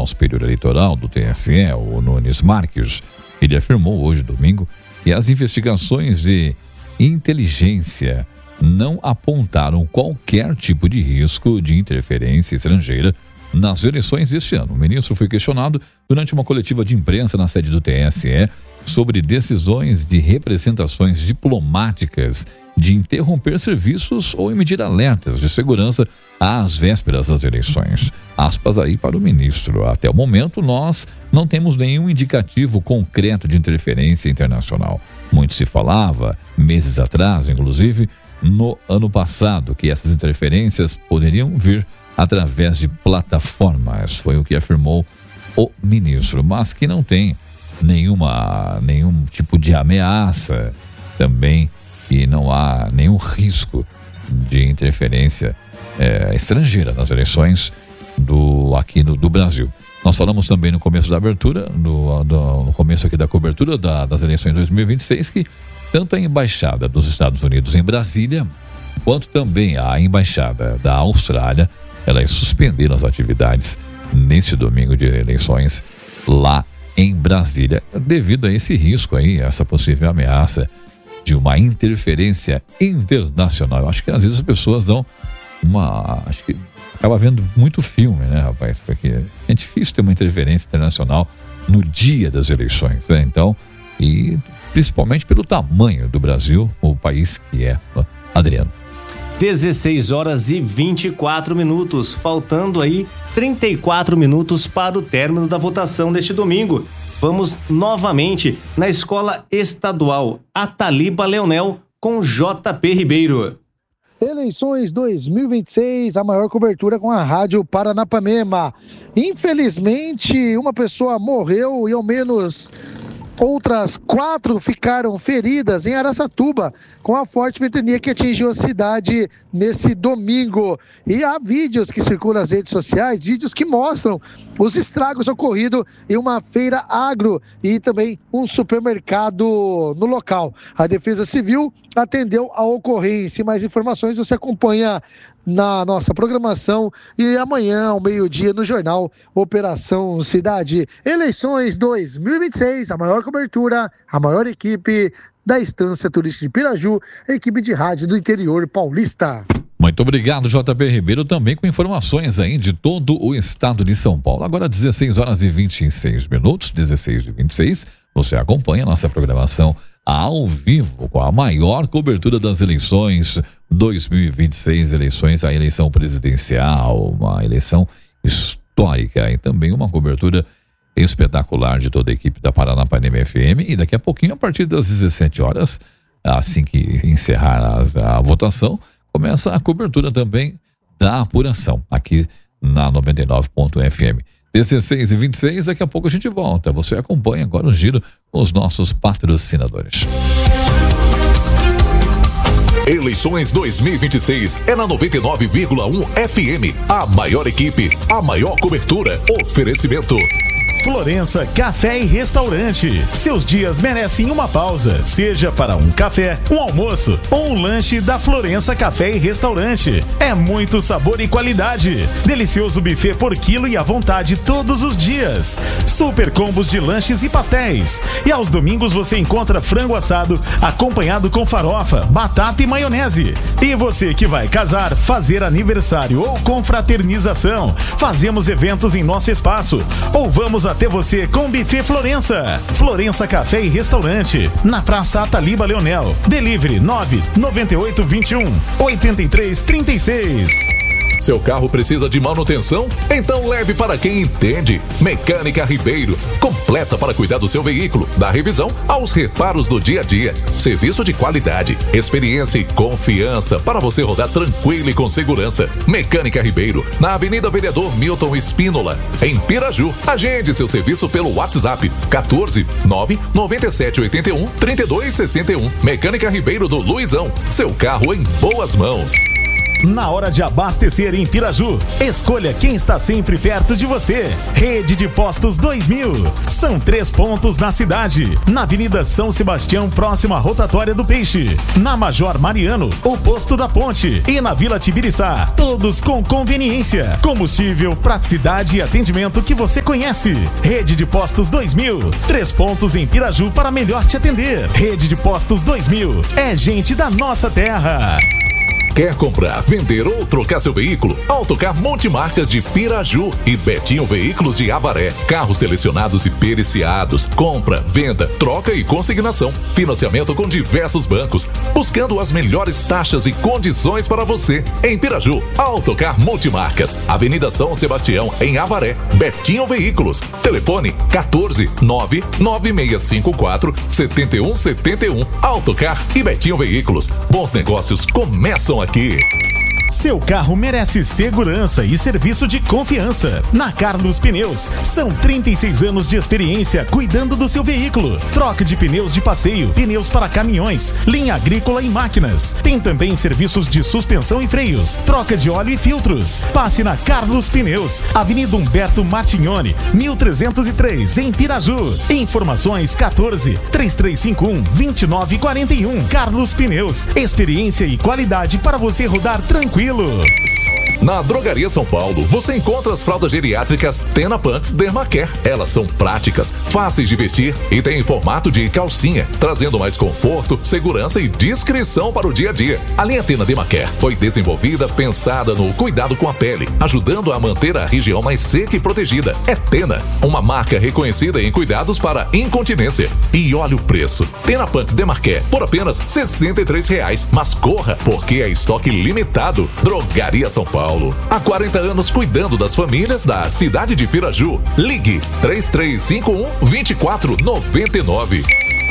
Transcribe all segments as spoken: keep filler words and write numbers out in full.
Nacional Superior Eleitoral do T S E, o Nunes Marques, ele afirmou hoje, domingo, que as investigações de inteligência não apontaram qualquer tipo de risco de interferência estrangeira nas eleições deste ano. O ministro foi questionado durante uma coletiva de imprensa na sede do T S E sobre decisões de representações diplomáticas de interromper serviços ou emitir alertas de segurança às vésperas das eleições. Aspas aí para o ministro. Até o momento, nós não temos nenhum indicativo concreto de interferência internacional. Muito se falava, meses atrás, inclusive, no ano passado, que essas interferências poderiam vir através de plataformas. Foi o que afirmou o ministro, mas que não tem nenhuma, nenhum tipo de ameaça também, e não há nenhum risco de interferência é, estrangeira nas eleições do, aqui no, do Brasil. Nós falamos também no começo da abertura, no, do, no começo aqui da cobertura da, das eleições de dois mil e vinte e seis, que tanto a Embaixada dos Estados Unidos em Brasília, quanto também a Embaixada da Austrália, elas suspenderam as atividades neste domingo de eleições lá em Brasília, devido a esse risco aí, essa possível ameaça de uma interferência internacional. Eu acho que às vezes as pessoas dão uma... Acho que acaba vendo muito filme, né, rapaz? Porque é difícil ter uma interferência internacional no dia das eleições, né? Então, e principalmente pelo tamanho do Brasil, o país que é. Adriano. dezesseis horas e vinte e quatro minutos, faltando aí trinta e quatro minutos para o término da votação deste domingo. Vamos novamente na Escola Estadual Ataliba Leonel com J P Ribeiro. Eleições dois mil e vinte e seis, a maior cobertura com a Rádio Paranapanema. Infelizmente, uma pessoa morreu e ao menos outras quatro ficaram feridas em Araçatuba com a forte ventania que atingiu a cidade nesse domingo. E há vídeos que circulam nas redes sociais, vídeos que mostram os estragos ocorridos em uma feira agro e também um supermercado no local. A Defesa Civil atendeu a ocorrência. Mais informações você acompanha na nossa programação e amanhã ao meio-dia no jornal Operação Cidade. Eleições dois mil e vinte e seis, a maior cobertura, a maior equipe da Estância Turística de Piraju, a equipe de rádio do interior paulista. Muito obrigado, J P Ribeiro, também com informações aí de todo o estado de São Paulo. Agora dezesseis horas e vinte e seis minutos, dezesseis e vinte e seis, você acompanha a nossa programação ao vivo com a maior cobertura das eleições dois mil e vinte e seis, eleições, a eleição presidencial, uma eleição histórica e também uma cobertura espetacular de toda a equipe da Paranapanema F M. E daqui a pouquinho, a partir das dezessete horas, assim que encerrar a, a votação, começa a cobertura também da apuração aqui na noventa e nove ponto F M. dezesseis e vinte e seis, daqui a pouco a gente volta. Você acompanha agora o giro com os nossos patrocinadores. Eleições dois mil e vinte e seis é na noventa e nove vírgula um F M. A maior equipe, a maior cobertura. Oferecimento Florença Café e Restaurante. Seus dias merecem uma pausa, seja para um café, um almoço ou um lanche da Florença Café e Restaurante. É muito sabor e qualidade. Delicioso buffet por quilo e à vontade todos os dias. Super combos de lanches e pastéis. E aos domingos você encontra frango assado acompanhado com farofa, batata e maionese. E você que vai casar, fazer aniversário ou confraternização, fazemos eventos em nosso espaço. Ou vamos a até você com Buffet Florença. Florença Café e Restaurante, na Praça Ataliba Leonel. Delivery nove nove oito dois um oito três três seis. Seu carro precisa de manutenção? Então leve para quem entende. Mecânica Ribeiro, completa para cuidar do seu veículo, da revisão aos reparos do dia a dia. Serviço de qualidade, experiência e confiança para você rodar tranquilo e com segurança. Mecânica Ribeiro, na Avenida Vereador Milton Espínola, em Piraju. Agende seu serviço pelo WhatsApp quatorze nove nove sete oito um três dois seis um. Mecânica Ribeiro do Luizão, seu carro em boas mãos. Na hora de abastecer em Piraju, escolha quem está sempre perto de você. Rede de Postos dois mil. São três pontos na cidade. Na Avenida São Sebastião, próximo à Rotatória do Peixe. Na Major Mariano, o Posto da Ponte. E na Vila Tibiriçá. Todos com conveniência, combustível, praticidade e atendimento que você conhece. Rede de Postos dois mil. Três pontos em Piraju para melhor te atender. Rede de Postos dois mil. É gente da nossa terra. Quer comprar, vender ou trocar seu veículo? Autocar Multimarcas de Piraju e Betinho Veículos de Avaré. Carros selecionados e periciados. Compra, venda, troca e consignação. Financiamento com diversos bancos. Buscando as melhores taxas e condições para você. Em Piraju, Autocar Multimarcas. Avenida São Sebastião, em Avaré. Betinho Veículos. Telefone quatorze, nove nove seis cinco quatro, sete um sete um. Autocar e Betinho Veículos. Bons negócios começam aqui. Seu carro merece segurança e serviço de confiança. Na Carlos Pneus, são trinta e seis anos de experiência cuidando do seu veículo. Troca de pneus de passeio, pneus para caminhões, linha agrícola e máquinas. Tem também serviços de suspensão e freios, troca de óleo e filtros. Passe na Carlos Pneus, Avenida Humberto Martignoni, mil trezentos e três, em Piraju. Informações quatorze, três três cinco um, dois nove quatro um. Carlos Pneus, experiência e qualidade para você rodar tranquilo. Na Drogaria São Paulo, você encontra as fraldas geriátricas Tena Pants Dermacare. Elas são práticas, fáceis de vestir e têm formato de calcinha, trazendo mais conforto, segurança e discrição para o dia a dia. A linha Tena Dermacare foi desenvolvida pensada no cuidado com a pele, ajudando a manter a região mais seca e protegida. É Tena, uma marca reconhecida em cuidados para incontinência. E olha o preço. Tena Pants Dermacare por apenas sessenta e três reais. Mas corra, porque é estoque limitado. Drogaria São Paulo. Há quarenta anos cuidando das famílias da cidade de Piraju. Ligue três três cinco um, dois quatro nove nove.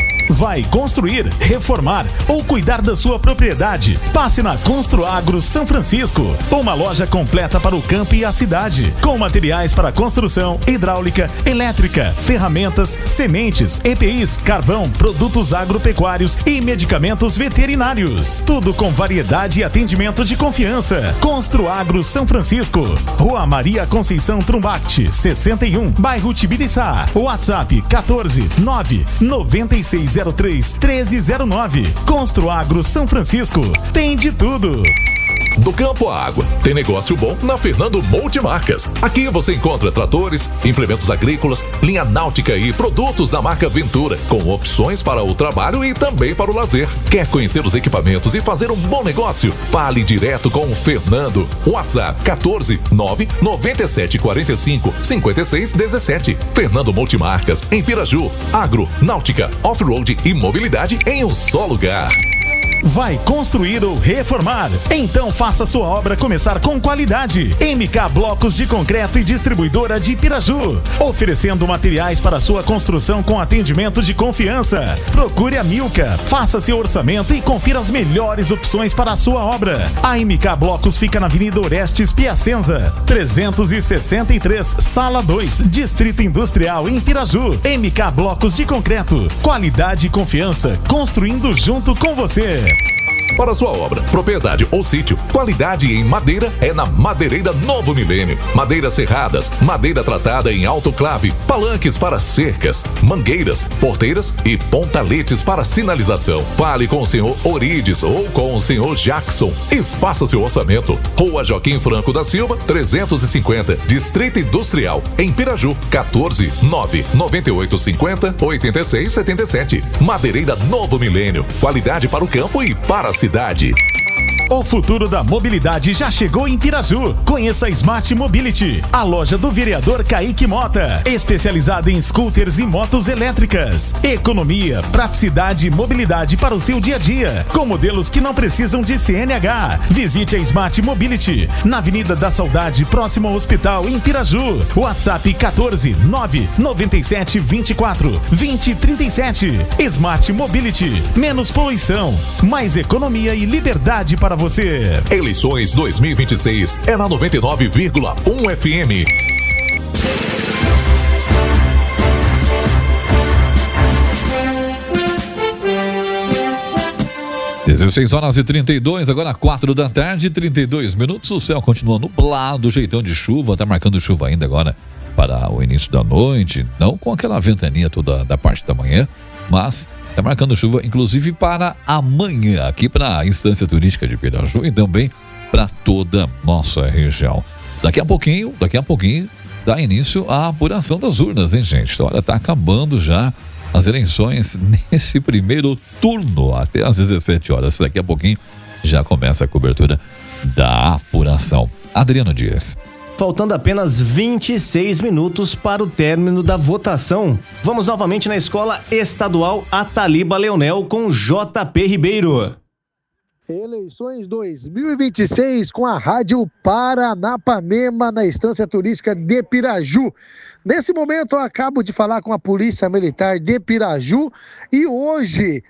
Vai construir, reformar ou cuidar da sua propriedade? Passe na Construagro São Francisco, uma loja completa para o campo e a cidade, com materiais para construção, hidráulica, elétrica, ferramentas, sementes, E P Is, carvão, produtos agropecuários e medicamentos veterinários. Tudo com variedade e atendimento de confiança. Construagro São Francisco, Rua Maria Conceição Trumbacti, sessenta e um, bairro Tibiriçá. WhatsApp quatorze, nove nove seis zero três, treze zero nove. Construagro São Francisco. Tem de tudo. Do campo à água, tem negócio bom na Fernando Multimarcas. Aqui você encontra tratores, implementos agrícolas, linha náutica e produtos da marca Ventura, com opções para o trabalho e também para o lazer. Quer conhecer os equipamentos e fazer um bom negócio? Fale direto com o Fernando. WhatsApp quatorze, nove nove sete quatro cinco, cinco seis um sete. Fernando Multimarcas, em Piraju. Agro, náutica, off-road e mobilidade em um só lugar. Vai construir ou reformar? Então faça sua obra começar com qualidade. M K Blocos de Concreto e Distribuidora de Piraju, oferecendo materiais para sua construção com atendimento de confiança. Procure a Milka, faça seu orçamento e confira as melhores opções para a sua obra. A M K Blocos fica na Avenida Orestes Piacenza, trezentos e sessenta e três, Sala dois, Distrito Industrial, em Piraju. M K Blocos de Concreto, qualidade e confiança, construindo junto com você. Para sua obra, propriedade ou sítio, qualidade em madeira é na Madeireira Novo Milênio. Madeiras serradas, madeira tratada em autoclave, palanques para cercas, mangueiras, porteiras e pontaletes para sinalização. Fale com o senhor Orides ou com o senhor Jackson e faça seu orçamento. Rua Joaquim Franco da Silva, trezentos e cinquenta, Distrito Industrial, em Piraju. quatorze, nove nove oito cinco zero, oito seis sete sete. Madeireira Novo Milênio. Qualidade para o campo e para a cidade. O futuro da mobilidade já chegou em Piraju. Conheça a Smart Mobility, a loja do vereador Kaique Mota, especializada em scooters e motos elétricas. Economia, praticidade e mobilidade para o seu dia a dia, com modelos que não precisam de C N H. Visite a Smart Mobility, na Avenida da Saudade, próximo ao hospital, em Piraju. WhatsApp quatorze, nove nove sete, vinte e quatro, vinte, trinta e sete. Smart Mobility, menos poluição, mais economia e liberdade para você. Eleições dois mil e vinte e seis é na noventa e nove vírgula um F M. dezesseis horas e trinta e dois, agora quatro da tarde, trinta e dois minutos. O céu continua nublado, jeitão de chuva, tá marcando chuva ainda agora para o início da noite, não com aquela ventania toda da parte da manhã, mas tá marcando chuva inclusive para amanhã, aqui para a instância turística de Piraju e também para toda a nossa região. Daqui a pouquinho, daqui a pouquinho, dá início à apuração das urnas, hein, gente? Então, olha, tá acabando já as eleições nesse primeiro turno, até às dezessete horas. Daqui a pouquinho já começa a cobertura da apuração. Adriano Dias. Faltando apenas vinte e seis minutos para o término da votação. Vamos novamente na Escola Estadual Ataliba Leonel com J P Ribeiro. Eleições dois mil e vinte e seis com a Rádio Paranapanema na Estância Turística de Piraju. Nesse momento eu acabo de falar com a Polícia Militar de Piraju e hoje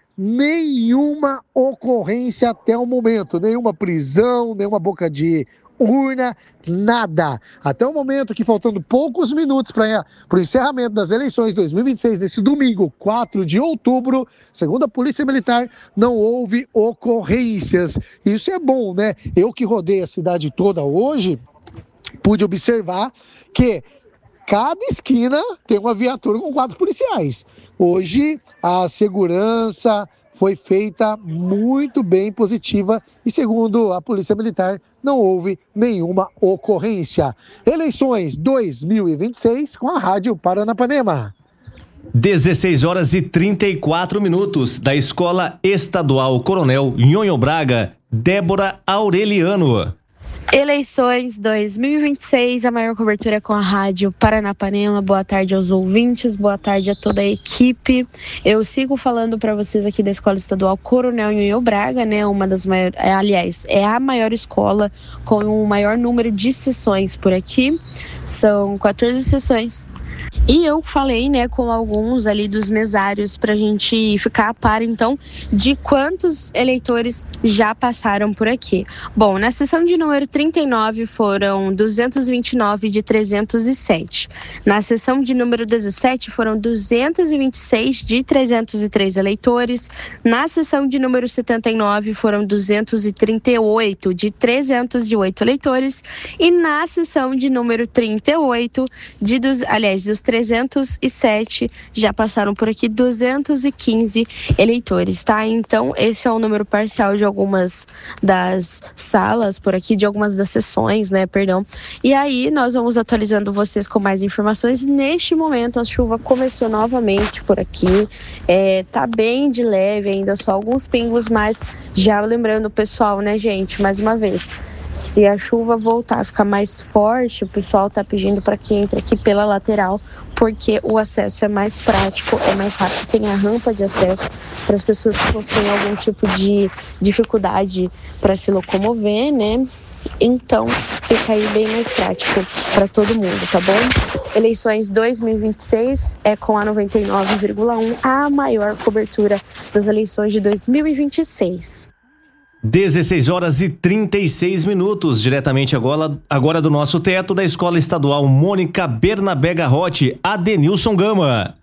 nenhuma ocorrência até o momento, nenhuma prisão, nenhuma boca de urna, nada. Até o momento que faltando poucos minutos para o encerramento das eleições dois mil e vinte e seis, nesse domingo, quatro de outubro, segundo a Polícia Militar, não houve ocorrências. Isso é bom, né? Eu que rodei a cidade toda hoje, pude observar que cada esquina tem uma viatura com quatro policiais. Hoje, a segurança foi feita muito bem positiva e, segundo a Polícia Militar, não houve nenhuma ocorrência. Eleições dois mil e vinte e seis com a Rádio Paranapanema. dezesseis horas e trinta e quatro minutos da Escola Estadual Coronel Nhonho Braga, Débora Aureliano. Eleições dois mil e vinte e seis, a maior cobertura é com a Rádio Paranapanema. Boa tarde aos ouvintes, boa tarde a toda a equipe. Eu sigo falando para vocês aqui da Escola Estadual Coronel Nhonho Braga, né? Uma das maiores, aliás, é a maior escola com o maior número de sessões por aqui. São quatorze sessões. E eu falei, né, com alguns ali dos mesários pra gente ficar a par, então, de quantos eleitores já passaram por aqui. Bom, na sessão de número trinta e nove foram duzentos e vinte e nove de trezentos e sete. Na sessão de número dezessete foram duzentos e vinte e seis de trezentos e três eleitores. Na sessão de número setenta e nove foram duzentos e trinta e oito de trezentos e oito eleitores. E na sessão de número trinta e oito, de dos, aliás, dos trezentos e sete, já passaram por aqui duzentos e quinze eleitores, tá? Então, esse é o número parcial de algumas das salas por aqui, de algumas das sessões, né, perdão. E aí, nós vamos atualizando vocês com mais informações. Neste momento, a chuva começou novamente por aqui, é, tá bem de leve ainda, só alguns pingos, mas já lembrando o pessoal, né, gente, mais uma vez, se a chuva voltar a ficar mais forte, o pessoal tá pedindo para que entre aqui pela lateral, porque o acesso é mais prático, é mais rápido, tem a rampa de acesso para as pessoas que possuem algum tipo de dificuldade para se locomover, né? Então, fica aí bem mais prático para todo mundo, tá bom? Eleições dois mil e vinte e seis é com a noventa e nove vírgula um a maior cobertura das eleições de dois mil e vinte e seis. dezesseis horas e trinta e seis minutos, diretamente agora, agora do nosso teto da Escola Estadual Mônica Bernabé Garrote, Adenilson Gama.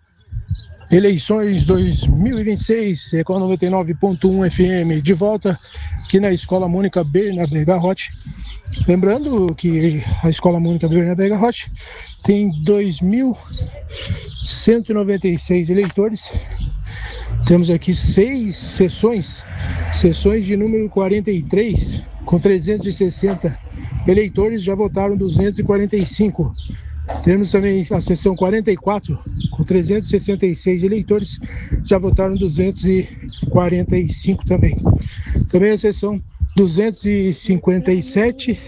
Eleições dois mil e vinte e seis, é com a noventa e nove ponto um F M, de volta aqui na Escola Mônica Bernabé Garrote. Lembrando que a Escola Mônica Bernabé Garrote tem dois mil cento e noventa e seis eleitores. Temos aqui seis sessões, sessões de número quarenta e três, com trezentos e sessenta eleitores, já votaram duzentos e quarenta e cinco. Temos também a sessão quarenta e quatro, com trezentos e sessenta e seis eleitores, já votaram duzentos e quarenta e cinco também. Também a sessão duzentos e cinquenta e sete,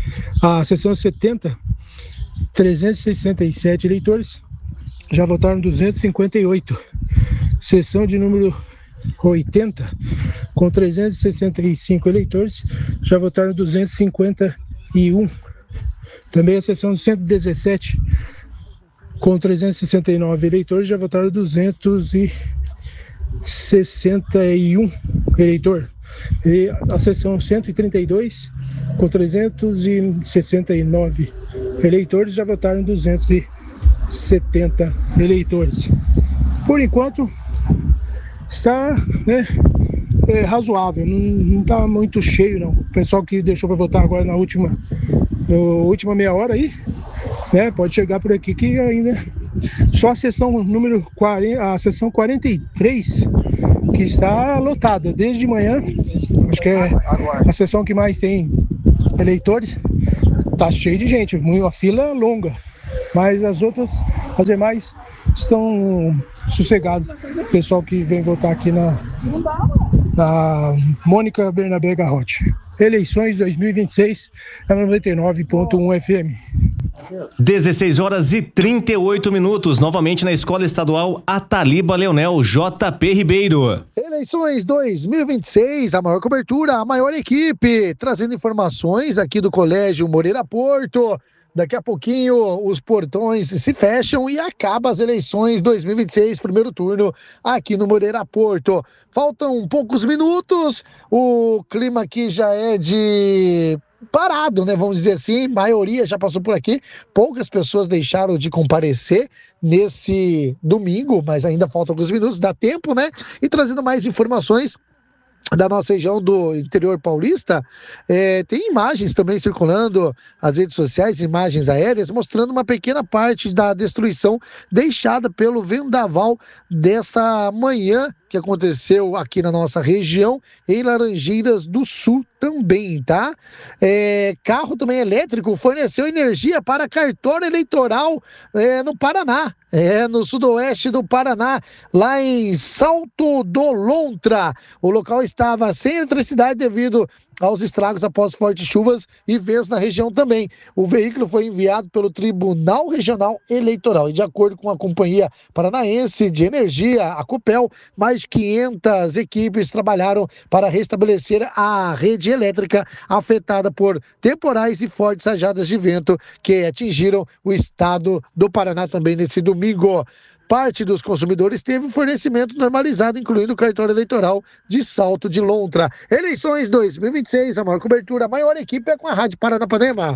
a sessão setenta, trezentos e sessenta e sete eleitores, já votaram duzentos e cinquenta e oito. Sessão de número oitenta, com trezentos e sessenta e cinco eleitores, já votaram duzentos e cinquenta e um. Também a sessão cento e dezessete, com trezentos e sessenta e nove eleitores, já votaram duzentos e sessenta e um eleitores. E a sessão cento e trinta e dois, com trezentos e sessenta e nove eleitores, já votaram duzentos e setenta eleitores. Por enquanto, está, né, é, razoável, não está muito cheio não. O pessoal que deixou para votar agora na última, na última meia hora aí, né, pode chegar por aqui que ainda só a sessão número quarenta, a sessão quarenta e três que está lotada desde manhã, acho que é a sessão que mais tem eleitores, tá cheio de gente, uma fila longa, mas as outras, as demais estão sossegadas. O pessoal que vem votar aqui na, na Mônica Bernabé Garrote. Eleições dois mil e vinte e seis, é noventa e nove ponto um F M. dezesseis horas e trinta e oito minutos, novamente na Escola Estadual Ataliba Leonel, J P Ribeiro. Eleições dois mil e vinte e seis, a maior cobertura, a maior equipe, trazendo informações aqui do Colégio Moreira Porto. Daqui a pouquinho os portões se fecham e acaba as eleições dois mil e vinte e seis, primeiro turno aqui no Moreira Porto. Faltam poucos minutos, o clima aqui já é de parado, né? Vamos dizer assim, maioria já passou por aqui, poucas pessoas deixaram de comparecer nesse domingo, mas ainda faltam alguns minutos, dá tempo, né? E trazendo mais informações da nossa região do interior paulista, é, tem imagens também circulando nas redes sociais, imagens aéreas, mostrando uma pequena parte da destruição deixada pelo vendaval dessa manhã que aconteceu aqui na nossa região, em Laranjeiras do Sul também, tá? É, carro também elétrico forneceu energia para cartório eleitoral é, no Paraná, é, no sudoeste do Paraná, lá em Salto do Lontra. O local estava sem eletricidade devido aos estragos após fortes chuvas e ventos na região também. O veículo foi enviado pelo Tribunal Regional Eleitoral e, de acordo com a Companhia Paranaense de Energia, a Copel, mais de quinhentas equipes trabalharam para restabelecer a rede elétrica afetada por temporais e fortes rajadas de vento que atingiram o estado do Paraná também nesse domingo. Parte dos consumidores teve fornecimento normalizado, incluindo o cartório eleitoral de Salto de Lontra. Eleições dois mil e vinte e seis, a maior cobertura, a maior equipe é com a Rádio Paranapanema.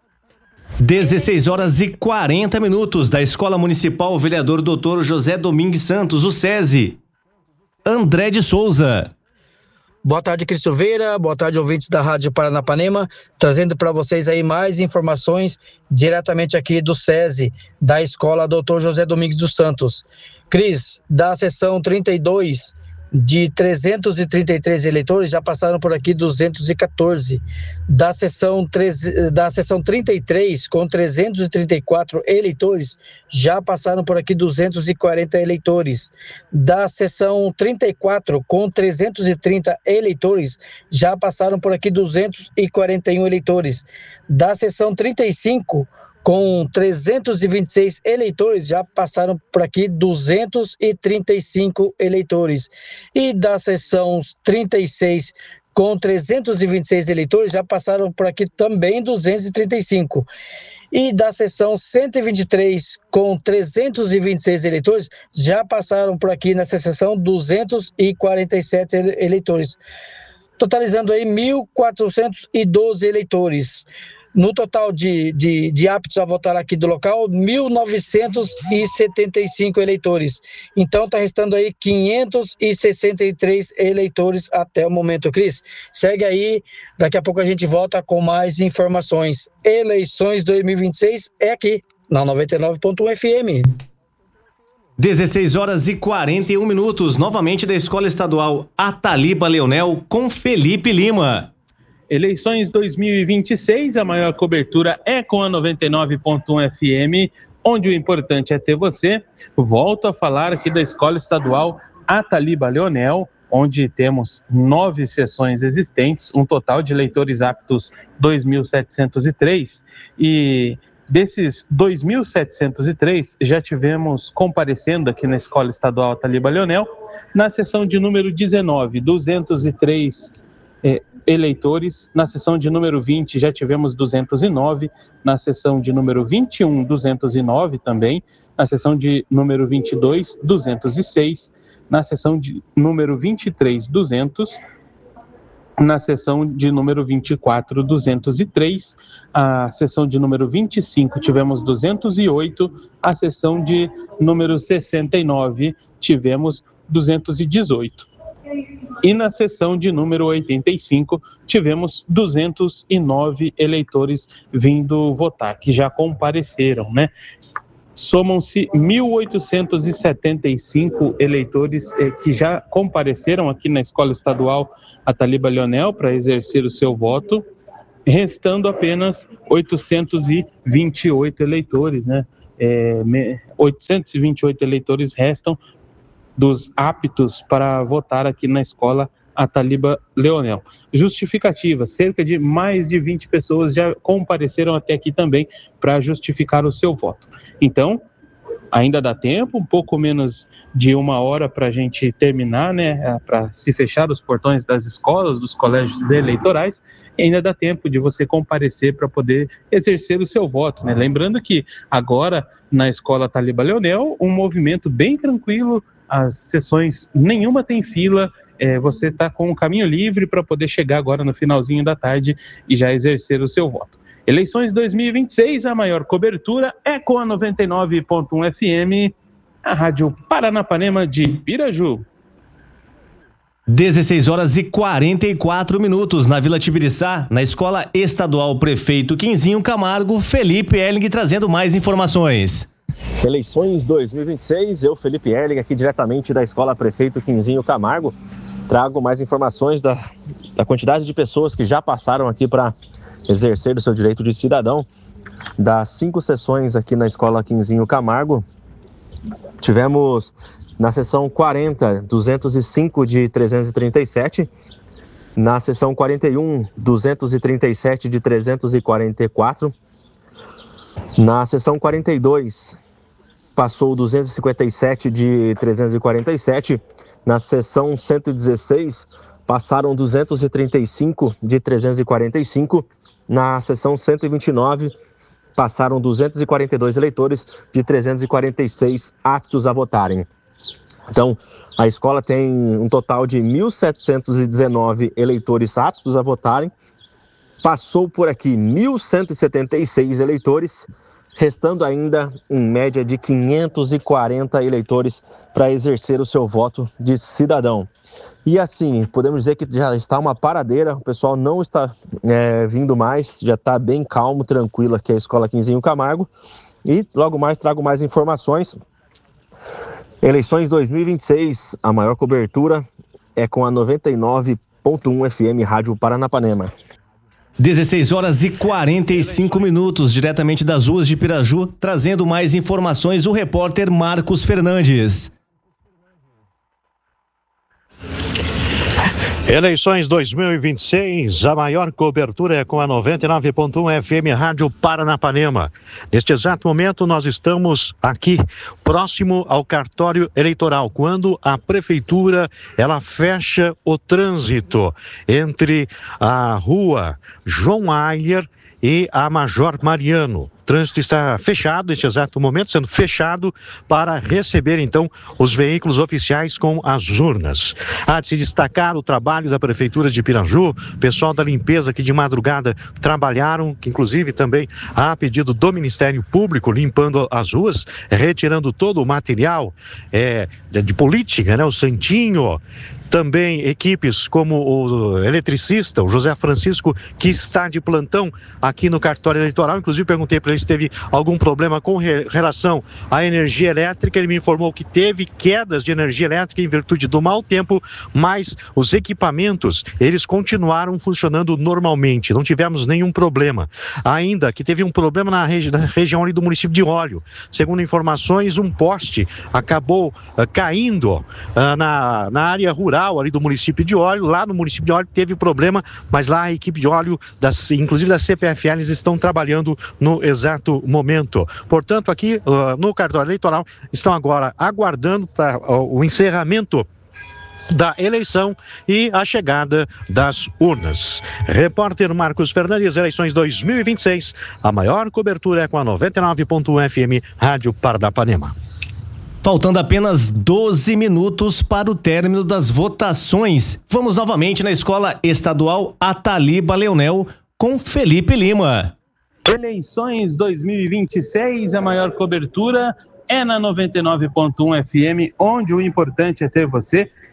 dezesseis horas e quarenta minutos, da Escola Municipal Vereador doutor José Domingues Santos, o SESI. André de Souza. Boa tarde, Cris Silveira. Boa tarde, ouvintes da Rádio Paranapanema, trazendo para vocês aí mais informações diretamente aqui do SESI, da Escola doutor José Domingues dos Santos. Cris, da sessão trinta e dois, de trezentos e trinta e três eleitores, já passaram por aqui duzentos e quatorze. Da sessão, da sessão trinta e três, com trezentos e trinta e quatro eleitores, já passaram por aqui duzentos e quarenta eleitores. Da sessão trinta e quatro, com trezentos e trinta eleitores, já passaram por aqui duzentos e quarenta e um eleitores. Da sessão trinta e cinco, com trezentos e vinte e seis eleitores, já passaram por aqui duzentos e trinta e cinco eleitores. E da sessão trinta e seis, com trezentos e vinte e seis eleitores, já passaram por aqui também duzentos e trinta e cinco. E da sessão cento e vinte e três, com trezentos e vinte e seis eleitores, já passaram por aqui nessa sessão duzentos e quarenta e sete eleitores. Totalizando aí mil quatrocentos e doze eleitores. No total de, de, de aptos a votar aqui do local, mil novecentos e setenta e cinco eleitores. Então está restando aí quinhentos e sessenta e três eleitores até o momento. Cris, segue aí, daqui a pouco a gente volta com mais informações. Eleições dois mil e vinte e seis é aqui, na noventa e nove ponto um F M. dezesseis horas e quarenta e um minutos, novamente da Escola Estadual Ataliba Leonel, com Felipe Lima. Eleições dois mil e vinte e seis, a maior cobertura é com a noventa e nove ponto um F M, onde o importante é ter você. Volto a falar aqui da Escola Estadual Ataliba Leonel, onde temos nove sessões existentes, um total de eleitores aptos dois mil setecentos e três, e desses dois mil setecentos e três já tivemos comparecendo aqui na Escola Estadual Ataliba Leonel, na sessão de número dezenove, duzentos e três eh, eleitores. Na sessão de número vinte já tivemos duzentos e nove, na sessão de número vinte e um, duzentos e nove também, na sessão de número vinte e dois, duzentos e seis, na sessão de número vinte e três, duzentos, na sessão de número vinte e quatro, duzentos e três, a sessão de número vinte e cinco tivemos duzentos e oito, a sessão de número sessenta e nove tivemos duzentos e dezoito. E na sessão de número oitenta e cinco, tivemos duzentos e nove eleitores vindo votar, que já compareceram, né? Somam-se mil oitocentos e setenta e cinco eleitores eh, que já compareceram aqui na Escola Estadual Ataliba Leonel para exercer o seu voto, restando apenas oitocentos e vinte e oito eleitores, né? É, oitocentos e vinte e oito eleitores restam dos aptos para votar aqui na Escola Ataliba Leonel. Justificativa, cerca de mais de vinte pessoas já compareceram até aqui também para justificar o seu voto. Então, ainda dá tempo, um pouco menos de uma hora para a gente terminar, né, para se fechar os portões das escolas, dos colégios eleitorais, e ainda dá tempo de você comparecer para poder exercer o seu voto, né? Lembrando que agora, na Escola Ataliba Leonel, um movimento bem tranquilo, as sessões, nenhuma tem fila, é, você está com o caminho livre para poder chegar agora no finalzinho da tarde e já exercer o seu voto. Eleições dois mil e vinte e seis, a maior cobertura é com a noventa e nove ponto um F M, a Rádio Paranapanema de Piraju. dezesseis horas e quarenta e quatro minutos na Vila Tibiriçá, na Escola Estadual Prefeito Quinzinho Camargo, Felipe Erling trazendo mais informações. Eleições dois mil e vinte e seis, eu, Felipe Erling, aqui diretamente da Escola Prefeito Quinzinho Camargo, trago mais informações da, da quantidade de pessoas que já passaram aqui para exercer o seu direito de cidadão. Das cinco sessões aqui na Escola Quinzinho Camargo, tivemos na sessão quarenta, duzentos e cinco de trezentos e trinta e sete, na sessão quarenta e um, duzentos e trinta e sete de trezentos e quarenta e quatro, na sessão quarenta e dois, passou duzentos e cinquenta e sete de trezentos e quarenta e sete, na sessão cento e dezesseis, passaram duzentos e trinta e cinco de trezentos e quarenta e cinco, na sessão cento e vinte e nove, passaram duzentos e quarenta e dois eleitores de trezentos e quarenta e seis aptos a votarem. Então, a escola tem um total de mil setecentos e dezenove eleitores aptos a votarem, passou por aqui mil cento e setenta e seis eleitores, restando ainda em média de quinhentos e quarenta eleitores para exercer o seu voto de cidadão. E assim, podemos dizer que já está uma paradeira, o pessoal não está é, vindo mais, já está bem calmo, tranquilo aqui a Escola Quinzinho Camargo. E logo mais trago mais informações. Eleições dois mil e vinte e seis, a maior cobertura é com a noventa e nove ponto um F M Rádio Paranapanema. dezesseis horas e quarenta e cinco minutos, diretamente das ruas de Piraju, trazendo mais informações, o repórter Marcos Fernandes. Eleições dois mil e vinte e seis, a maior cobertura é com a noventa e nove ponto um F M Rádio Paranapanema. Neste exato momento nós estamos aqui, próximo ao cartório eleitoral, quando a prefeitura ela fecha o trânsito entre a rua João Ayer e a Major Mariano. O trânsito está fechado neste exato momento, sendo fechado para receber então os veículos oficiais com as urnas. Há de se destacar o trabalho da Prefeitura de Piraju, o pessoal da limpeza que de madrugada trabalharam, que inclusive também há pedido do Ministério Público, limpando as ruas, retirando todo o material é, de política, né? O santinho. Também equipes como o eletricista, o José Francisco, que está de plantão aqui no cartório eleitoral. Inclusive perguntei para ele se teve algum problema com re- relação à energia elétrica. Ele me informou que teve quedas de energia elétrica em virtude do mau tempo, mas os equipamentos, eles continuaram funcionando normalmente. Não tivemos nenhum problema. Ainda que teve um problema na, regi- na região ali do município de Olho. Segundo informações, um poste acabou uh, caindo uh, na, na área rural ali do município de Olho. Lá no município de Olho teve problema, mas lá a equipe de Olho, das, inclusive da C P F L, eles estão trabalhando no exato momento. Portanto, aqui uh, no cartório eleitoral estão agora aguardando para uh, o encerramento da eleição e a chegada das urnas. Repórter Marcos Fernandes, eleições dois mil e vinte e seis, a maior cobertura é com a noventa e nove ponto um F M Rádio Paranapanema. Faltando apenas doze minutos para o término das votações. Vamos novamente na Escola Estadual Ataliba Leonel com Felipe Lima. Eleições dois mil e vinte e seis, a maior cobertura é na noventa e nove ponto um F M, onde o importante é ter você.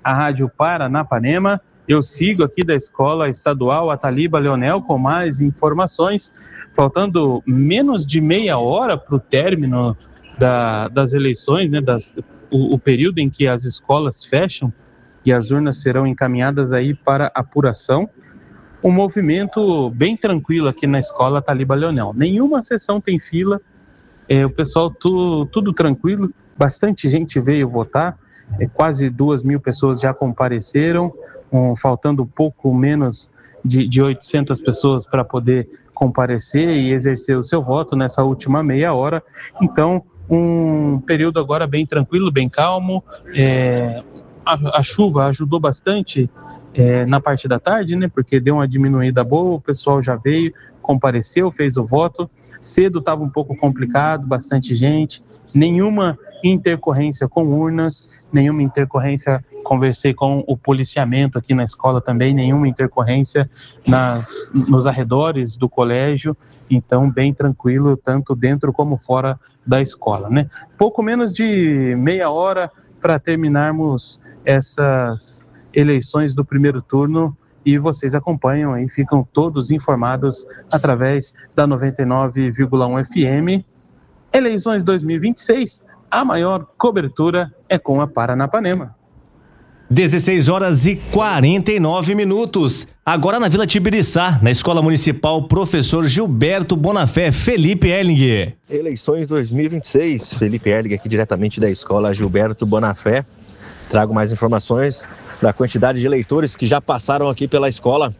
a Rádio Paranapanema. Eu sigo aqui da Escola Estadual Ataliba Leonel com mais informações. Faltando menos de meia hora para o término da, das eleições, né, das, o, o período em que as escolas fecham e as urnas serão encaminhadas aí para apuração. Um movimento bem tranquilo aqui na Escola Ataliba Leonel. Nenhuma sessão tem fila, é, o pessoal tu, tudo tranquilo, bastante gente veio votar, é, quase duas mil pessoas já compareceram, um, faltando pouco menos de, de oitocentas pessoas para poder comparecer e exercer o seu voto nessa última meia hora. Então, um período agora bem tranquilo, bem calmo. É, a, a chuva ajudou bastante é, na parte da tarde, né? Porque deu uma diminuída boa, o pessoal já veio, compareceu, fez o voto. Cedo estava um pouco complicado, bastante gente, nenhuma intercorrência com urnas, nenhuma intercorrência, conversei com o policiamento aqui na escola também, nenhuma intercorrência nas, nos arredores do colégio, então bem tranquilo, tanto dentro como fora da escola, né? Pouco menos de meia hora para terminarmos essas eleições do primeiro turno e vocês acompanham aí, ficam todos informados através da noventa e nove vírgula um F M. Eleições dois mil e vinte e seis, a maior cobertura é com a Paranapanema. dezesseis horas e quarenta e nove minutos. Agora na Vila Tibiriçá, na Escola Municipal Professor Gilberto Bonafé, Felipe Erling. Eleições dois mil e vinte e seis, Felipe Erling aqui diretamente da Escola Gilberto Bonafé. Trago mais informações da quantidade de eleitores que já passaram aqui pela escola.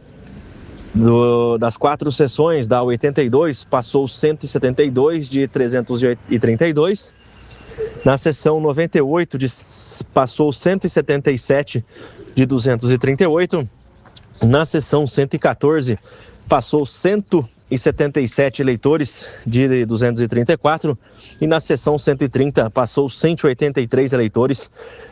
Do, das quatro sessões da oitenta e dois, passou cento e setenta e dois de trezentos e trinta e dois. Na sessão noventa e oito, de, passou cento e setenta e sete de duzentos e trinta e oito. Na sessão cento e quatorze, passou cento e setenta e sete eleitores de duzentos e trinta e quatro. E na sessão cento e trinta, passou cento e oitenta e três eleitores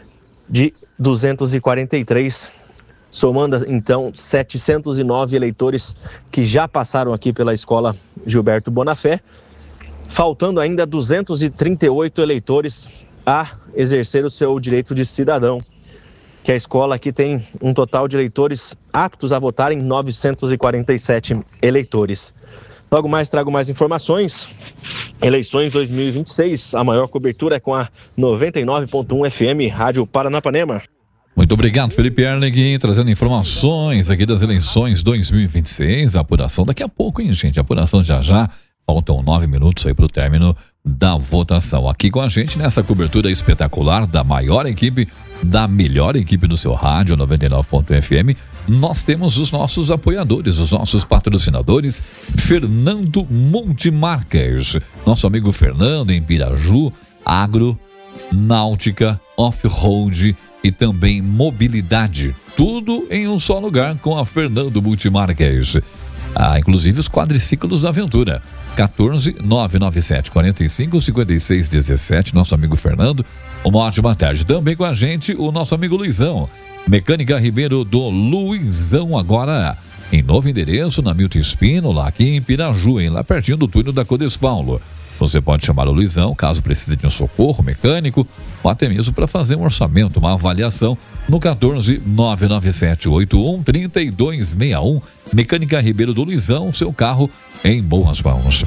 de duzentos e quarenta e três. Somando, então, setecentos e nove eleitores que já passaram aqui pela Escola Gilberto Bonafé. Faltando ainda duzentos e trinta e oito eleitores a exercer o seu direito de cidadão, que a escola aqui tem um total de eleitores aptos a votar em novecentos e quarenta e sete eleitores. Logo mais trago mais informações. Eleições dois mil e vinte e seis, a maior cobertura é com a noventa e nove ponto um F M, Rádio Paranapanema. Muito obrigado, Felipe Erling, trazendo informações aqui das eleições dois mil e vinte e seis, a apuração daqui a pouco, hein, gente? A apuração já já. Faltam nove minutos aí para o término da votação. Aqui com a gente nessa cobertura espetacular da maior equipe, da melhor equipe do seu rádio, noventa e nove ponto um F M, nós temos os nossos apoiadores, os nossos patrocinadores, Fernando Multimarcas, nosso amigo Fernando em Piraju, agro, náutica, off-road e também mobilidade. Tudo em um só lugar com a Fernando Multimarcas. Ah, inclusive os quadriciclos da aventura. quatorze, nove nove sete, quarenta e cinco, cinquenta e seis, dezessete, nosso amigo Fernando. Uma ótima tarde. Também com a gente o nosso amigo Luizão. Mecânica Ribeiro do Luizão, agora em novo endereço, na Milton Espino, lá aqui em Piraju, hein? Lá pertinho do túnel da Codes Paulo. Você pode chamar o Luizão caso precise de um socorro mecânico ou até mesmo para fazer um orçamento, uma avaliação no quatorze, nove nove sete, oito um, três dois seis um. Mecânica Ribeiro do Luizão, seu carro em boas mãos.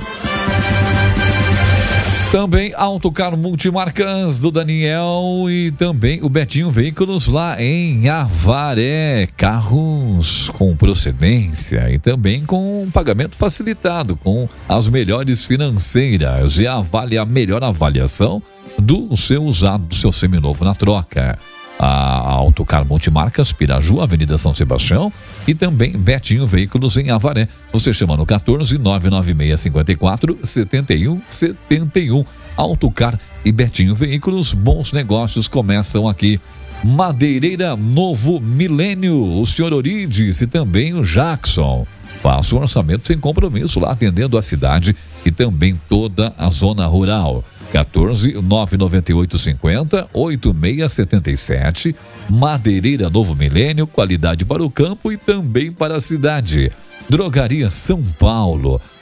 Também Autocar Multimarcas do Daniel e também o Betinho Veículos lá em Avaré. Carros com procedência e também com pagamento facilitado, com as melhores financeiras e avale a melhor avaliação do seu usado, do seu seminovo na troca. A Autocar Multimarcas, Piraju, Avenida São Sebastião e também Betinho Veículos em Avaré. Você chama no quatorze, nove nove seis, cinco quatro, sete um sete um. Autocar e Betinho Veículos, bons negócios começam aqui. Madeireira Novo Milênio, o senhor Orides e também o Jackson. Faça um orçamento sem compromisso lá atendendo a cidade e também toda a zona rural. quatorze, nove nove oito, cinquenta, oito seis sete sete. Madeireira Novo Milênio, qualidade para o campo e também para a cidade. Drogaria São Paulo.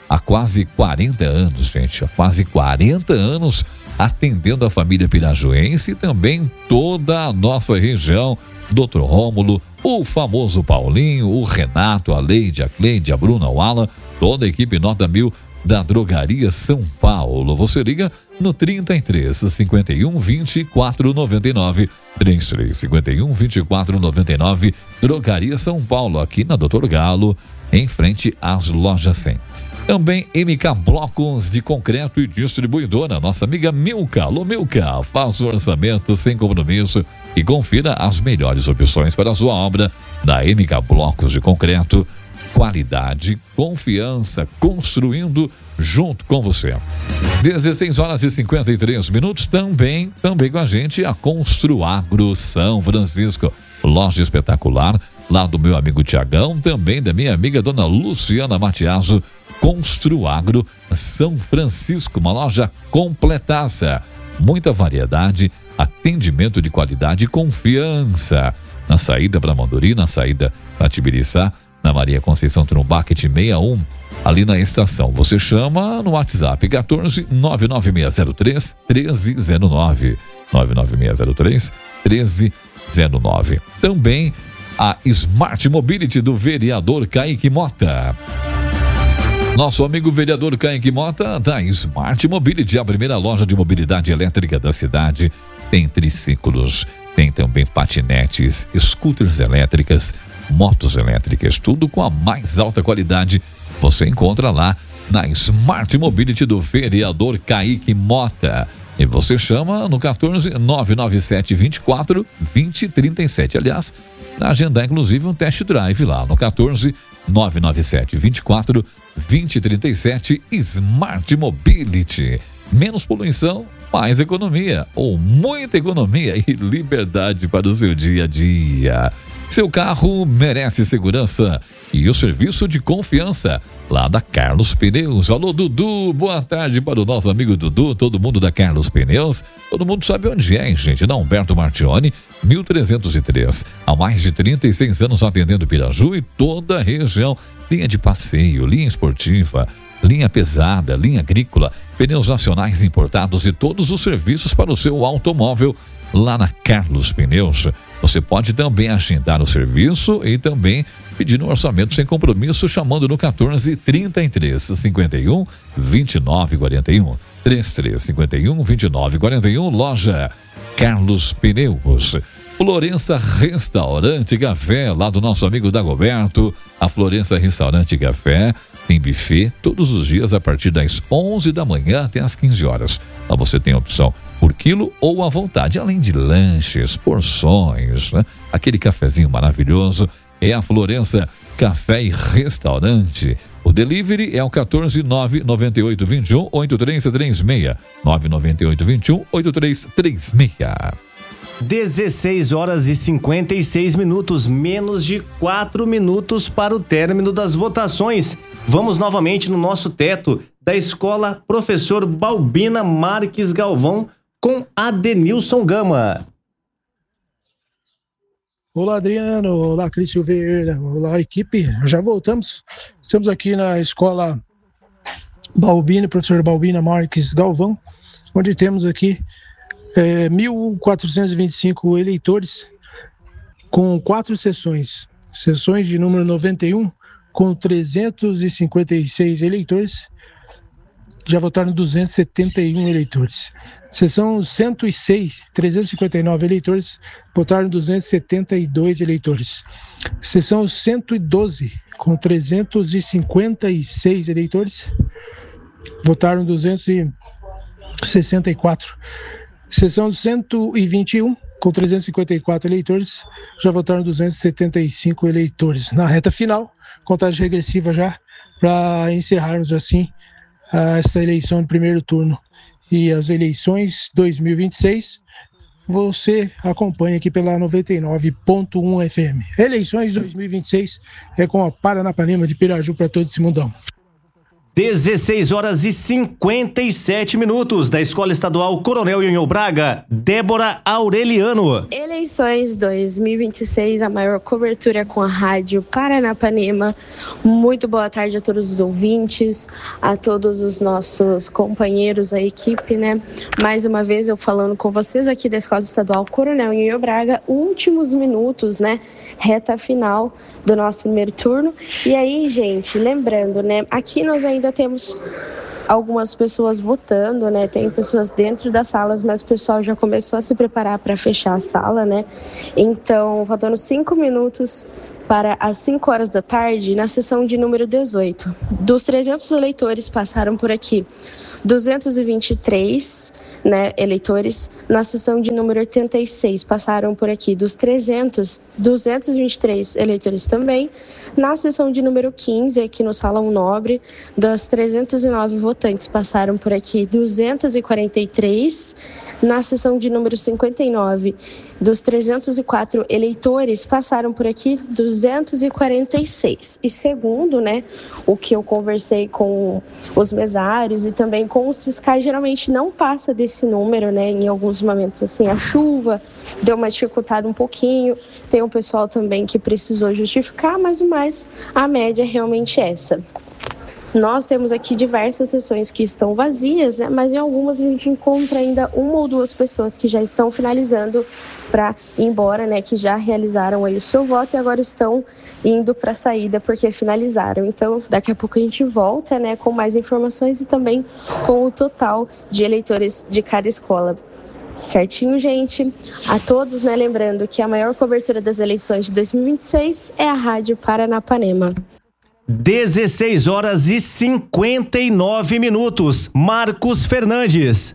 há quase quarenta anos, gente, há quase quarenta anos atendendo a família pirajuense e também toda a nossa região. doutor Rômulo, o famoso Paulinho, o Renato, a Leide, a Cleide, a Bruna, o Alan, toda a equipe nota mil da Drogaria São Paulo. Você liga no trinta e três, cinquenta e um, vinte e quatro, noventa e nove, trinta e três, cinquenta e um, vinte e quatro, noventa e nove, Drogaria São Paulo, aqui na doutor Galo, em frente às lojas cem. Também M K Blocos de Concreto e Distribuidora, nossa amiga Milka. Alô, Milka, faça o orçamento sem compromisso e confira as melhores opções para a sua obra da M K Blocos de Concreto. Qualidade, confiança, construindo junto com você. dezesseis horas e cinquenta e três minutos, também, também com a gente, a Construagro São Francisco. Loja espetacular, lá do meu amigo Tiagão, também da minha amiga dona Luciana Matiaso. Construagro São Francisco, uma loja completaça, muita variedade, atendimento de qualidade e confiança. Na saída para Monduri, na saída para Tibiriçá, na Maria Conceição Trumbac sessenta e um, ali na estação. Você chama no WhatsApp quatorze, nove nove seis zero três, treze zero nove, nove nove seis zero três, treze zero nove. Também a Smart Mobility do vereador Kaique Mota. Nosso amigo vereador Kaique Mota da Smart Mobility, a primeira loja de mobilidade elétrica da cidade. Tem triciclos, tem também patinetes, scooters elétricas, motos elétricas, tudo com a mais alta qualidade. Você encontra lá na Smart Mobility do vereador Kaique Mota. E você chama no quatorze, nove nove sete, vinte e quatro, vinte, trinta e sete. Aliás, agendar inclusive um test drive lá no quatorze, nove nove sete, vinte e quatro, vinte, trinta e sete. Smart Mobility. Menos poluição, mais economia, ou muita economia e liberdade para o seu dia a dia. Seu carro merece segurança e o serviço de confiança lá da Carlos Pneus. Alô, Dudu, boa tarde para o nosso amigo Dudu, todo mundo da Carlos Pneus. Todo mundo sabe onde é, hein, gente? Na Humberto Martione, mil trezentos e três. Há mais de trinta e seis anos atendendo Piraju e toda a região. Linha de passeio, linha esportiva, linha pesada, linha agrícola, pneus nacionais importados e todos os serviços para o seu automóvel lá na Carlos Pneus. Você pode também agendar o serviço e também pedir um orçamento sem compromisso chamando no quatorze, trinta e três, cinquenta e um, vinte e nove, quarenta e um. trinta e três, cinquenta e um, vinte e nove, quarenta e um. Loja Carlos Pneus. Florença Restaurante Café, lá do nosso amigo Dagoberto. A Florença Restaurante Café tem buffet todos os dias a partir das onze da manhã até as quinze horas. Lá você tem a opção por quilo ou à vontade, além de lanches, porções, né? Aquele cafezinho maravilhoso. É a Florença Café e Restaurante. O delivery é o quatorze, nove nove oito, vinte e um, oito três três seis. nove nove oito, vinte e um, oito três três seis. dezesseis horas e cinquenta e seis minutos, menos de quatro minutos para o término das votações. Vamos novamente no nosso teto da Escola Professor Balbina Marques Galvão com Adenilson Gama. Olá, Adriano. Olá, Cris Silveira. Olá, equipe. Já voltamos. Estamos aqui na Escola Balbina, Professor Balbina Marques Galvão, onde temos aqui É, mil quatrocentos e vinte e cinco eleitores com quatro sessões. Sessões de número noventa e um, com trezentos e cinquenta e seis eleitores. Já votaram duzentos e setenta e um eleitores. Sessão cento e seis, trezentos e cinquenta e nove eleitores, votaram duzentos e setenta e dois eleitores. Sessão cento e doze, com trezentos e cinquenta e seis eleitores, votaram duzentos e sessenta e quatro. Sessão cento e vinte e um, com trezentos e cinquenta e quatro eleitores, já votaram duzentos e setenta e cinco eleitores. Na reta final, contagem regressiva já, para encerrarmos assim essa eleição de primeiro turno. E as eleições dois mil e vinte e seis, você acompanha aqui pela noventa e nove ponto um F M. Eleições dois mil e vinte e seis é com a Paranapanema de Piraju para todo esse mundão. dezesseis horas e cinquenta e sete minutos, da Escola Estadual Coronel Ionhão Braga, Débora Aureliano. Eleições dois mil e vinte e seis, a maior cobertura com a Rádio Paranapanema. Muito boa tarde a todos os ouvintes, a todos os nossos companheiros, a equipe, né? Mais uma vez eu falando com vocês aqui da Escola Estadual Coronel Ionhão Braga, últimos minutos, né? Reta final do nosso primeiro turno. E aí, gente, lembrando, né? Aqui nós ainda temos algumas pessoas votando, né? Tem pessoas dentro das salas, mas o pessoal já começou a se preparar para fechar a sala, né? Então, faltando cinco minutos para as cinco horas da tarde, na sessão de número dezoito. Dos trezentos eleitores passaram por aqui, duzentos e vinte e três, né, eleitores. Na sessão de número oitenta e seis passaram por aqui, dos trezentos, duzentos e vinte e três eleitores também. Na sessão de número quinze, aqui no Salão Nobre, das trezentos e nove votantes passaram por aqui, duzentos e quarenta e três. Na sessão de número cinquenta e nove, dos trezentos e quatro eleitores passaram por aqui, duzentos e quarenta e seis. E segundo, né, o que eu conversei com os mesários e também com os fiscais, geralmente não passa desse número, né? Em alguns momentos, assim, a chuva deu uma dificultada um pouquinho. Tem um pessoal também que precisou justificar, mas o mais, a média é realmente essa. Nós temos aqui diversas sessões que estão vazias, né? Mas em algumas a gente encontra ainda uma ou duas pessoas que já estão finalizando para ir embora, né? Que já realizaram aí o seu voto e agora estão indo para a saída porque finalizaram. Então, daqui a pouco a gente volta, né? Com mais informações e também com o total de eleitores de cada escola. Certinho, gente? A todos, né? Lembrando que a maior cobertura das eleições de dois mil e vinte e seis é a Rádio Paranapanema. dezesseis horas e cinquenta e nove minutos. Marcos Fernandes.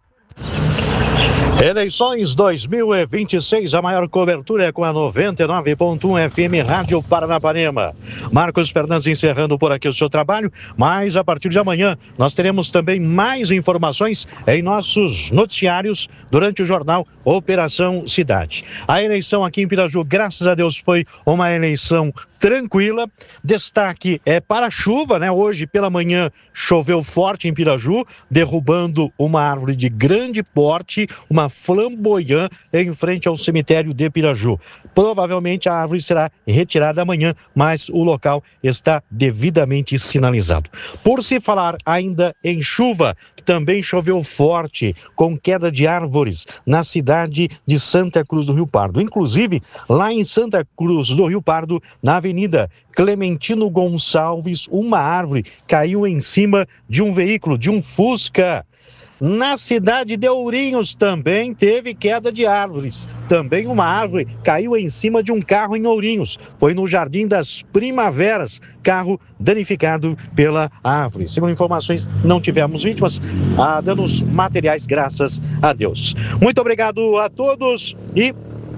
Eleições dois mil e vinte e seis, a maior cobertura é com a noventa e nove ponto um F M Rádio Paranapanema. Marcos Fernandes encerrando por aqui o seu trabalho, mas a partir de amanhã nós teremos também mais informações em nossos noticiários durante o jornal Operação Cidade. A eleição aqui em Piraju, graças a Deus, foi uma eleição tranquila. Destaque é para a chuva, né? Hoje pela manhã choveu forte em Piraju, derrubando uma árvore de grande porte, uma flamboyant em frente ao cemitério de Piraju. Provavelmente a árvore será retirada amanhã, mas o local está devidamente sinalizado. Por se falar ainda em chuva, também choveu forte, com queda de árvores na cidade de Santa Cruz do Rio Pardo. Inclusive, lá em Santa Cruz do Rio Pardo, na Avenida Clementino Gonçalves, uma árvore caiu em cima de um veículo, de um Fusca. Na cidade de Ourinhos também teve queda de árvores. Também uma árvore caiu em cima de um carro em Ourinhos. Foi no Jardim das Primaveras, carro danificado pela árvore. Segundo informações, não tivemos vítimas, há danos materiais, graças a Deus. Muito obrigado a todos e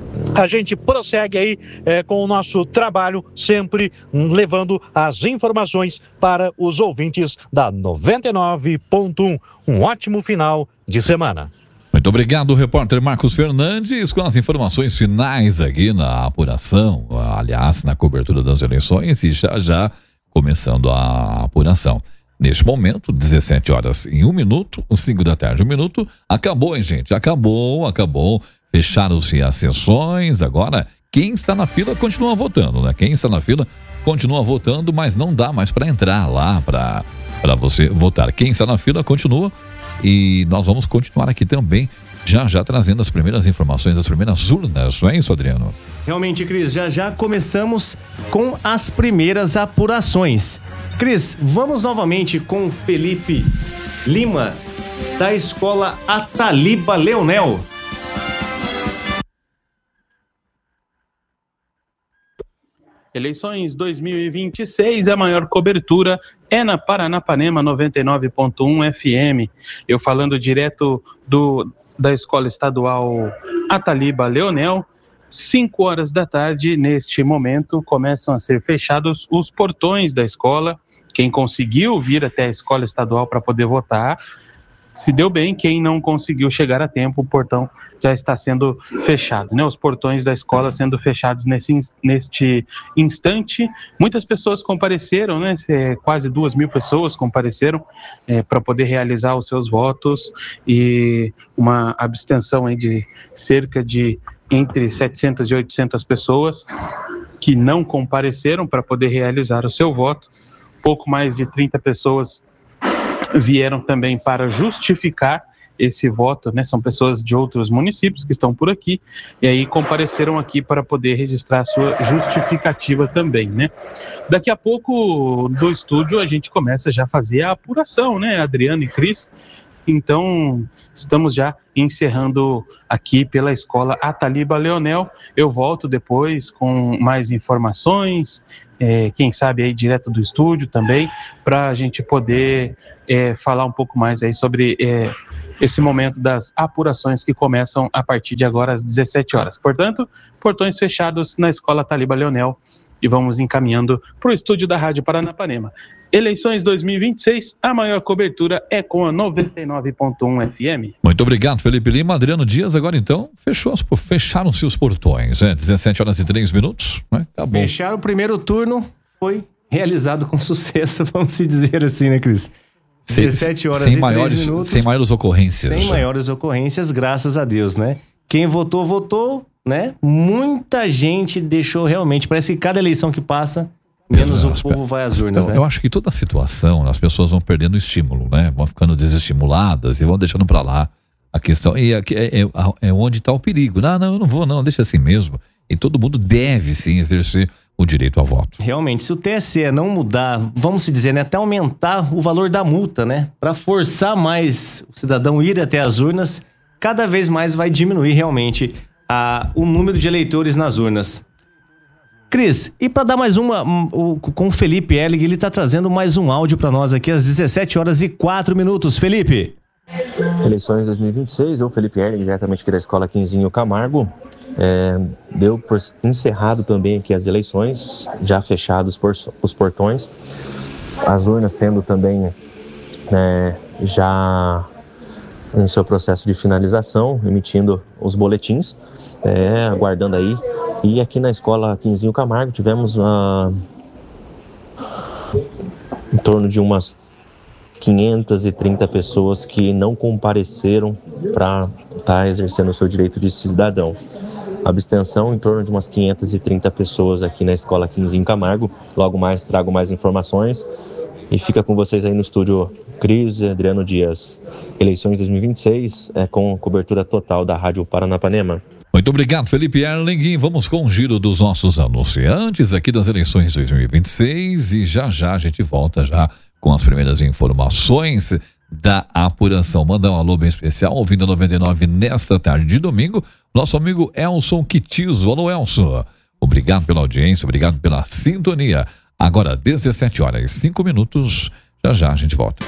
a gente prossegue aí é, com o nosso trabalho, sempre levando as informações para os ouvintes da noventa e nove ponto um. Um ótimo final de semana. Muito obrigado, repórter Marcos Fernandes, com as informações finais aqui na apuração, aliás, na cobertura das eleições e já já começando a apuração. Neste momento, dezessete horas e um minuto, cinco da tarde, um minuto, acabou, hein, gente? Acabou, acabou. Fecharam-se as sessões, agora quem está na fila continua votando, né? Quem está na fila continua votando, mas não dá mais para entrar lá para para você votar. Quem está na fila continua e nós vamos continuar aqui também, já já trazendo as primeiras informações, as primeiras urnas, não é isso, Adriano? Realmente, Cris, já já começamos com as primeiras apurações. Cris, vamos novamente com Felipe Lima, da Escola Ataliba Leonel. Eleições dois mil e vinte e seis, a maior cobertura é na Paranapanema noventa e nove ponto um F M. Eu falando direto do, da Escola Estadual Ataliba Leonel, cinco horas da tarde, neste momento, começam a ser fechados os portões da escola. Quem conseguiu vir até a Escola Estadual para poder votar, se deu bem. Quem não conseguiu chegar a tempo, o portão já está sendo fechado, né? Os portões da escola sendo fechados nesse, neste instante. Muitas pessoas compareceram, né? Quase duas mil pessoas compareceram é, para poder realizar os seus votos, e uma abstenção aí de cerca de entre setecentas e oitocentas pessoas que não compareceram para poder realizar o seu voto. Pouco mais de trinta pessoas vieram também para justificar esse voto, né? São pessoas de outros municípios que estão por aqui e aí compareceram aqui para poder registrar a sua justificativa também, né? Daqui a pouco, do estúdio, a gente começa já a fazer a apuração, né, Adriano e Cris? Então, estamos já encerrando aqui pela escola Ataliba Leonel. Eu volto depois com mais informações, é, quem sabe aí direto do estúdio também, para a gente poder é, falar um pouco mais aí sobre é, esse momento das apurações que começam a partir de agora às dezessete horas. Portanto, portões fechados na escola Ataliba Leonel, e vamos encaminhando para o estúdio da Rádio Paranapanema. Eleições dois mil e vinte e seis, a maior cobertura é com a noventa e nove ponto um F M. Muito obrigado, Felipe Lima. Adriano Dias, agora então, fechou, fecharam-se os portões, né? dezessete horas e três minutos, né? Tá bom. Fecharam o primeiro turno, foi realizado com sucesso, vamos se dizer assim, né, Cris? dezessete horas sem e maiores, três minutos. Sem maiores ocorrências. Sem maiores ocorrências, graças a Deus, né? Quem votou, votou, né? Muita gente deixou realmente, parece que cada eleição que passa, menos o povo vai às urnas, eu, né? Eu acho que toda a situação, as pessoas vão perdendo estímulo, né? Vão ficando desestimuladas e vão deixando pra lá a questão. E aqui é, é, é onde tá o perigo. Não, não, eu não vou não, deixa assim mesmo. E todo mundo deve sim exercer o direito ao voto. Realmente, se o T S E não mudar, vamos se dizer, né, até aumentar o valor da multa, né? Pra forçar mais o cidadão ir até as urnas, cada vez mais vai diminuir realmente a, o número de eleitores nas urnas. Cris, e para dar mais uma, um, com o Felipe Ellig, ele tá trazendo mais um áudio para nós aqui às dezessete horas e quatro minutos. Felipe. Eleições dois mil e vinte e seis, eu, Felipe Ellig, diretamente aqui da Escola Quinzinho Camargo. É, deu por encerrado também aqui as eleições, já fechados por, os portões, as urnas sendo também né, já em seu processo de finalização, emitindo os boletins, é, aguardando aí. E aqui na Escola Quinzinho Camargo tivemos uh, em torno de umas quinhentas e trinta pessoas que não compareceram para estar tá exercendo o seu direito de cidadão. Abstenção em torno de umas quinhentas e trinta pessoas aqui na Escola Quinzinho Camargo. Logo mais trago mais informações. E fica com vocês aí no estúdio Cris e Adriano Dias. Eleições dois mil e vinte e seis é com cobertura total da Rádio Paranapanema. Muito obrigado, Felipe Erling. Vamos com o giro dos nossos anunciantes aqui das eleições dois mil e vinte e seis. E já já a gente volta já com as primeiras informações da apuração. Mandar um alô bem especial, ouvindo a noventa e nove nesta tarde de domingo, nosso amigo Elson Quitizo. Alô, Elson. Obrigado pela audiência, obrigado pela sintonia. Agora, dezessete horas e cinco minutos. Já já a gente volta.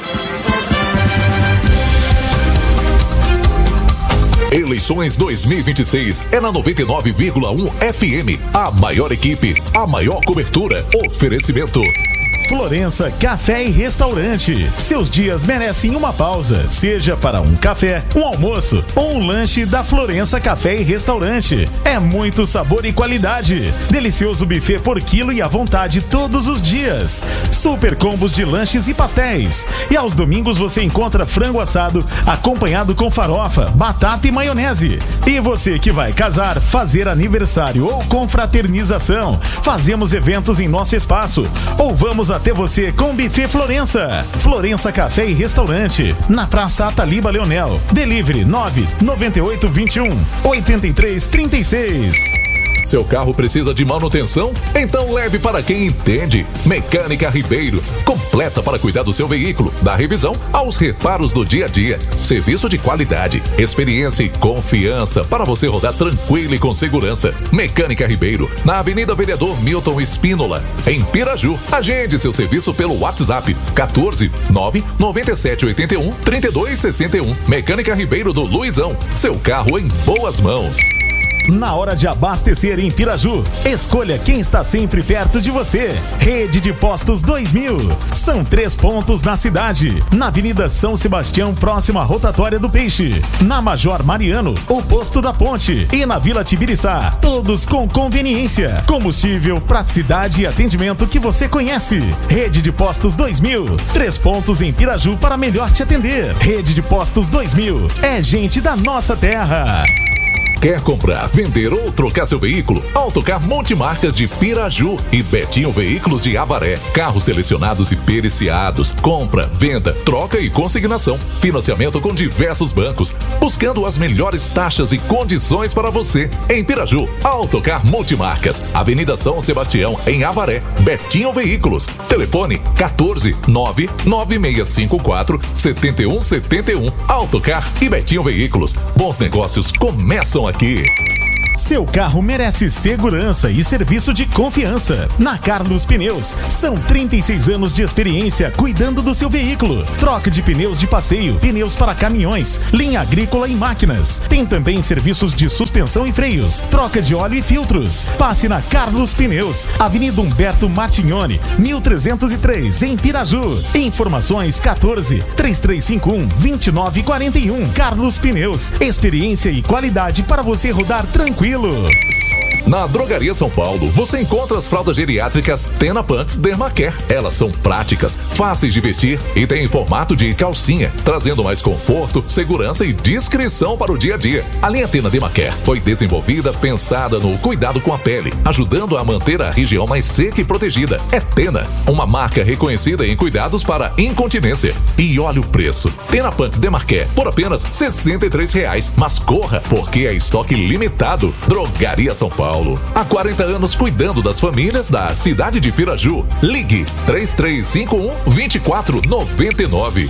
Eleições dois mil e vinte e seis é na noventa e nove vírgula um F M. A maior equipe, a maior cobertura. Oferecimento Florença Café e Restaurante. Seus dias merecem uma pausa, seja para um café, um almoço ou um lanche da Florença Café e Restaurante. É muito sabor e qualidade. Delicioso buffet por quilo e à vontade todos os dias. Super combos de lanches e pastéis. E aos domingos você encontra frango assado acompanhado com farofa, batata e maionese. E você que vai casar, fazer aniversário ou confraternização, fazemos eventos em nosso espaço. Ou vamos a até você com Buffet Florença. Florença Café e Restaurante, na Praça Ataliba Leonel. Delivery nove nove oito dois um oito três três seis. Seu carro precisa de manutenção? Então leve para quem entende. Mecânica Ribeiro, completa para cuidar do seu veículo, da revisão aos reparos do dia a dia. Serviço de qualidade, experiência e confiança para você rodar tranquilo e com segurança. Mecânica Ribeiro, na Avenida Vereador Milton Espínola, em Piraju. Agende seu serviço pelo WhatsApp quatorze nove nove sete oito um três dois seis um. Mecânica Ribeiro do Luizão, seu carro em boas mãos. Na hora de abastecer em Piraju, escolha quem está sempre perto de você. Rede de Postos dois mil. São três pontos na cidade. Na Avenida São Sebastião, próximo à Rotatória do Peixe. Na Major Mariano, o Posto da Ponte. E na Vila Tibiriçá, todos com conveniência, combustível, praticidade e atendimento que você conhece. Rede de Postos dois mil. Três pontos em Piraju para melhor te atender. Rede de Postos dois mil. É gente da nossa terra. Quer comprar, vender ou trocar seu veículo? Autocar Multimarcas de Piraju e Betinho Veículos de Avaré. Carros selecionados e periciados. Compra, venda, troca e consignação. Financiamento com diversos bancos. Buscando as melhores taxas e condições para você. Em Piraju, Autocar Multimarcas. Avenida São Sebastião, em Avaré. Betinho Veículos. Telefone quatorze, nove nove seis cinco quatro, sete um sete um. Autocar e Betinho Veículos. Bons negócios começam aqui. Seu carro merece segurança e serviço de confiança. Na Carlos Pneus, são trinta e seis anos de experiência cuidando do seu veículo. Troca de pneus de passeio, pneus para caminhões, linha agrícola e máquinas. Tem também serviços de suspensão e freios, troca de óleo e filtros. Passe na Carlos Pneus, Avenida Humberto Martignoni, mil trezentos e três, em Piraju. Informações quatorze, três três cinco um, dois nove quatro um. Carlos Pneus, experiência e qualidade para você rodar tranquilo. Na Drogaria São Paulo, você encontra as fraldas geriátricas Tena Pants Dermacare. Elas são práticas, fáceis de vestir e têm formato de calcinha, trazendo mais conforto, segurança e discrição para o dia a dia. A linha Tena Dermacare foi desenvolvida pensada no cuidado com a pele, ajudando a manter a região mais seca e protegida. É Tena, uma marca reconhecida em cuidados para incontinência. E olha o preço. Tena Pants Dermacare por apenas sessenta e três reais. Mas corra, porque é estoque limitado. Drogaria São Paulo. Há quarenta anos cuidando das famílias da cidade de Piraju. Ligue três três cinco um, dois quatro nove nove.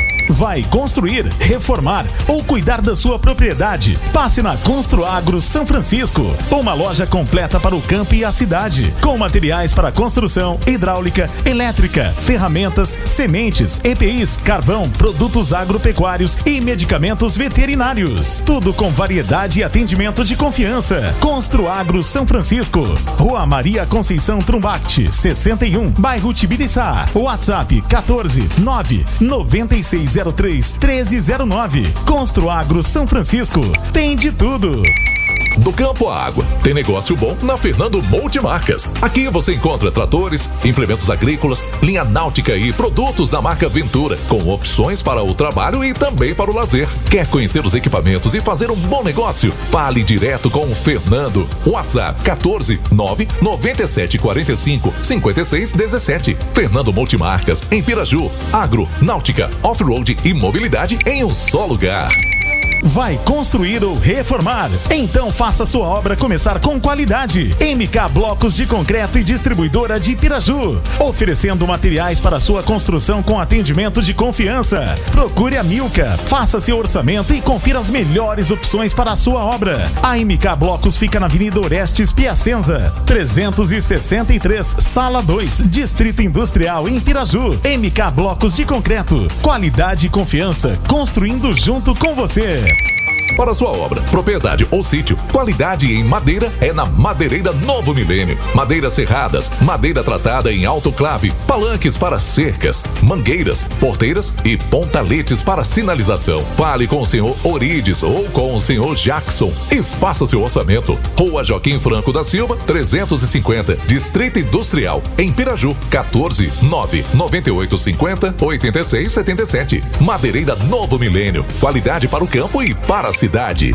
Vai construir, reformar ou cuidar da sua propriedade? Passe na Construagro São Francisco, uma loja completa para o campo e a cidade, com materiais para construção, hidráulica, elétrica, ferramentas, sementes, E P Is, carvão, produtos agropecuários e medicamentos veterinários. Tudo com variedade e atendimento de confiança. Construagro São Francisco, Rua Maria Conceição Trumbacti, sessenta e um, bairro Tibiriçá. WhatsApp quatorze, nove nove seis zero três, treze zero nove. Construagro São Francisco. Tem de tudo. Do campo à água, tem negócio bom na Fernando Multimarcas. Aqui você encontra tratores, implementos agrícolas, linha náutica e produtos da marca Ventura, com opções para o trabalho e também para o lazer. Quer conhecer os equipamentos e fazer um bom negócio? Fale direto com o Fernando. WhatsApp quatorze, nove nove sete quatro cinco, cinco seis um sete. Fernando Multimarcas, em Piraju. Agro, náutica, off-road e mobilidade em um só lugar. Vai construir ou reformar? Então faça sua obra começar com qualidade. M K Blocos de Concreto e Distribuidora de Piraju, oferecendo materiais para sua construção com atendimento de confiança. Procure a Milka, faça seu orçamento e confira as melhores opções para a sua obra. A M K Blocos fica na Avenida Orestes Piacenza, trezentos e sessenta e três, Sala dois, Distrito Industrial, em Piraju. M K Blocos de Concreto, qualidade e confiança, construindo junto com você. Para sua obra, propriedade ou sítio, qualidade em madeira é na Madeireira Novo Milênio. Madeiras serradas, madeira tratada em autoclave, palanques para cercas, mangueiras, porteiras e pontaletes para sinalização. Fale com o senhor Orides ou com o senhor Jackson e faça seu orçamento. Rua Joaquim Franco da Silva, trezentos e cinquenta, Distrito Industrial, em Piraju. quatorze, nove nove oito cinco zero, oito seis sete sete. Madeireira Novo Milênio, qualidade para o campo e para a cidade.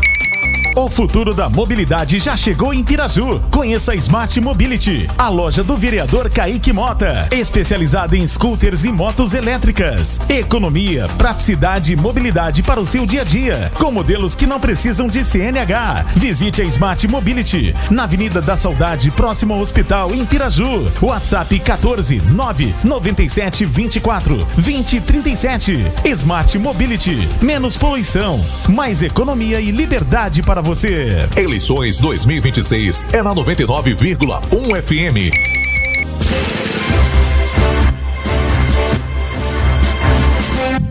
O futuro da mobilidade já chegou em Piraju. Conheça a Smart Mobility, a loja do vereador Kaique Mota, especializada em scooters e motos elétricas. Economia, praticidade e mobilidade para o seu dia a dia, com modelos que não precisam de C N H. Visite a Smart Mobility, na Avenida da Saudade, próximo ao hospital, em Piraju. WhatsApp quatorze, nove nove sete, vinte e quatro, vinte, trinta e sete. Smart Mobility, menos poluição, mais economia e liberdade para você. Eleições dois mil e vinte e seis é na noventa e nove vírgula um F M.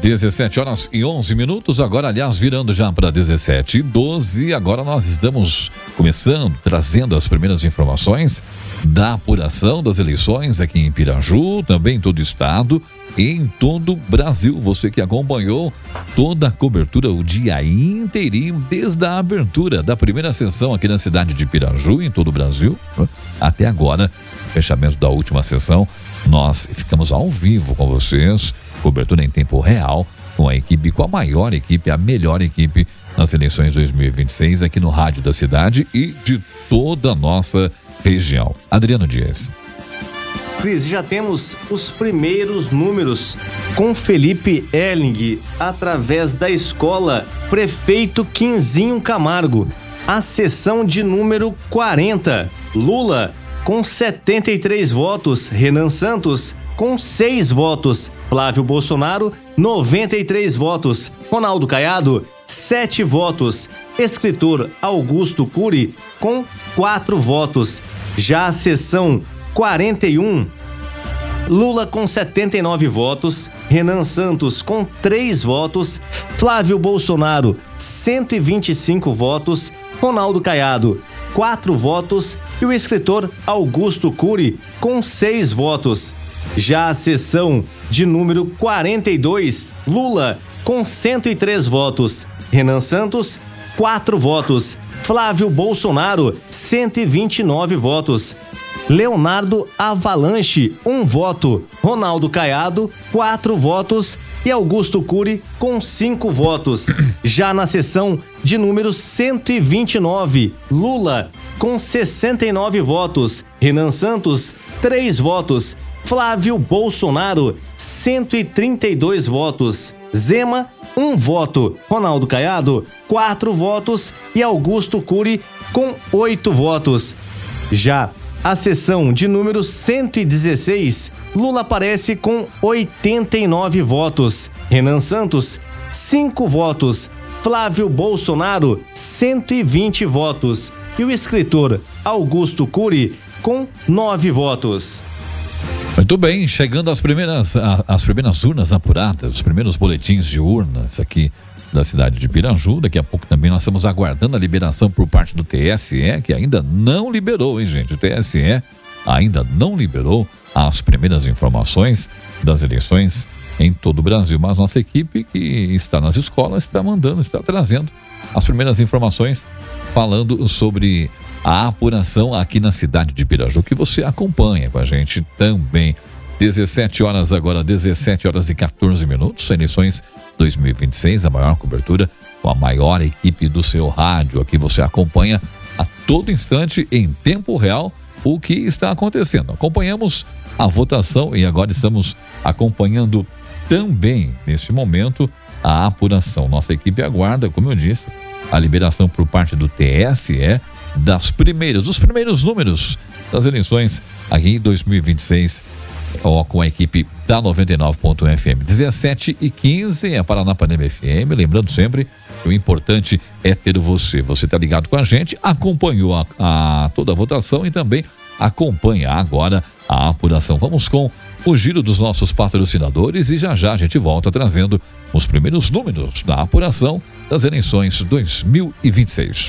dezessete horas e onze minutos, agora, aliás, virando já para dezessete e doze. Agora nós estamos começando, trazendo as primeiras informações da apuração das eleições aqui em Piraju, também em todo o estado e em todo o Brasil. Você que acompanhou toda a cobertura o dia inteirinho, desde a abertura da primeira sessão aqui na cidade de Piraju, em todo o Brasil, até agora, fechamento da última sessão. Nós ficamos ao vivo com vocês, cobertura em tempo real, com a equipe, com a maior equipe, a melhor equipe nas eleições dois mil e vinte e seis aqui no rádio da cidade e de toda a nossa região. Adriano Dias. Cris, já temos os primeiros números com Felipe Erling através da escola Prefeito Quinzinho Camargo. A sessão de número quarenta, Lula com setenta e três votos, Renan Santos com seis votos, Flávio Bolsonaro noventa e três votos, Ronaldo Caiado sete votos, escritor Augusto Cury com quatro votos. Já a sessão quarenta e um, Lula com setenta e nove votos, Renan Santos com três votos, Flávio Bolsonaro cento e vinte e cinco votos, Ronaldo Caiado quatro votos e o escritor Augusto Cury com seis votos. Já a sessão de número quarenta e dois, Lula com cento e três votos, Renan Santos quatro votos, Flávio Bolsonaro cento e vinte e nove votos, Leonardo Avalanche um voto, Ronaldo Caiado quatro votos e Augusto Cury com cinco votos. Já na sessão de número cento e vinte e nove, Lula com sessenta e nove votos, Renan Santos três votos, Flávio Bolsonaro cento e trinta e dois votos, Zema um voto, Ronaldo Caiado quatro votos e Augusto Cury com oito votos. Já a sessão de número cento e dezesseis, Lula aparece com oitenta e nove votos, Renan Santos cinco votos, Flávio Bolsonaro cento e vinte votos e o escritor Augusto Cury com nove votos. Muito bem, chegando às primeiras, às primeiras urnas apuradas, os primeiros boletins de urnas aqui da cidade de Piraju. Daqui a pouco também nós estamos aguardando a liberação por parte do T S E, que ainda não liberou, hein, gente? O T S E ainda não liberou as primeiras informações das eleições em todo o Brasil, mas nossa equipe que está nas escolas está mandando, está trazendo as primeiras informações falando sobre a apuração aqui na cidade de Piraju, que você acompanha com a gente também. dezessete horas agora, dezessete horas e quatorze minutos, eleições dois mil e vinte e seis, a maior cobertura com a maior equipe do seu rádio. Aqui você acompanha a todo instante, em tempo real, o que está acontecendo. Acompanhamos a votação e agora estamos acompanhando também, neste momento, a apuração. Nossa equipe aguarda, como eu disse, a liberação por parte do T S E das primeiras, dos primeiros números das eleições aqui em dois mil e vinte e seis, ó, com a equipe da noventa e nove ponto um F M. dezessete e quinze é a Paranapanema F M. Lembrando sempre que o importante é ter você. Você está ligado com a gente, acompanhou a, a, toda a votação e também acompanha agora a apuração. Vamos com o giro dos nossos patrocinadores e já já a gente volta trazendo os primeiros números da apuração das eleições dois mil e vinte e seis.